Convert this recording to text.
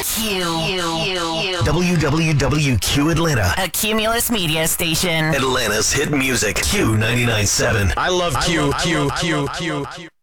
Q. WWWQ Atlanta. A Cumulus media station. Atlanta's hit music. Q 99.7. I love Q.